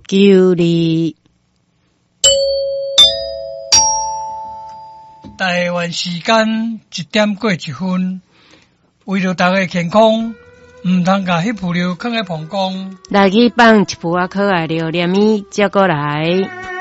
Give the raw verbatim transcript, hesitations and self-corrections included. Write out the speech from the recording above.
九二。 台湾时间一点过一分，为了大家健康，唔通甲迄副料放喺膀胱。 来去放一副仔可爱料，连米接过来。